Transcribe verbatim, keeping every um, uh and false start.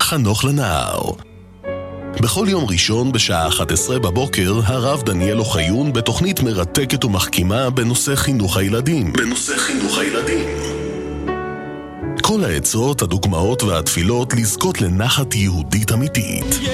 חנוך לנער. בכל יום ראשון בשעה אחת עשרה בבוקר, הרב דניאל אוחיון בתוכנית מרתקת ומחכימה בנושא חינוך הילדים. בנושא חינוך הילדים. כל העצות, הדוגמאות והתפילות לזכות לנחת יהודית אמיתית.